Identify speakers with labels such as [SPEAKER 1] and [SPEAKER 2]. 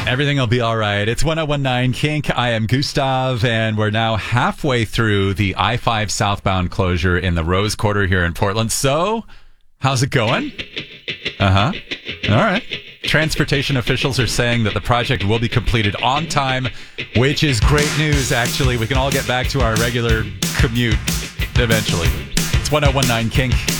[SPEAKER 1] Everything will be all right. It's 1019 Kink. I am Gustav, and we're now halfway through the I-5 southbound closure in the Rose Quarter here in Portland. So, how's it going? All right. Transportation officials are saying that the project will be completed on time, which is great news, actually. We can all get back to our regular commute eventually. It's 1019 Kink.